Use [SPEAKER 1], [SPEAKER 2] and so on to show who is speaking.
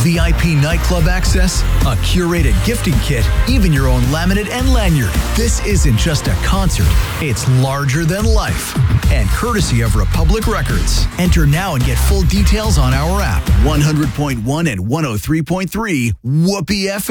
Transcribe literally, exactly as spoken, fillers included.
[SPEAKER 1] V I P nightclub access, a curated gifting kit, even your own laminate and lanyard. This isn't just a concert, it's larger than life. And courtesy of Republic Records. Enter now and get full details on our app. one hundred point one and one oh three point three Whoopee F M.